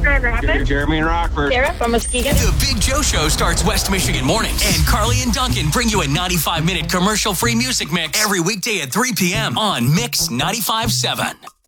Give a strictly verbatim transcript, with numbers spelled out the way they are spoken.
Grand Rapids. Jeremy and Rockford. Sarah from Muskegon. The Big Joe Show starts West Michigan mornings. And Carly and Duncan bring you a ninety-five minute commercial-free music mix every weekday at three p.m. on Mix ninety-five point seven.